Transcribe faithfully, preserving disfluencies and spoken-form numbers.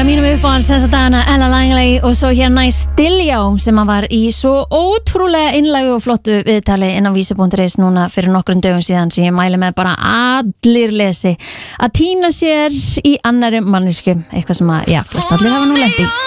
mínum uppáhalds þessa dagana, Ella Langley og svo hér næst Diljá sem að var í svo ótrúlega innlægu og flottu viðtali inn á vísi punktur is núna fyrir nokkrum dögum síðan sem ég mæli með bara allir lesi að týna sér í annari mannesku, eitthvað sem að, já, flest allir hafa nú lent í.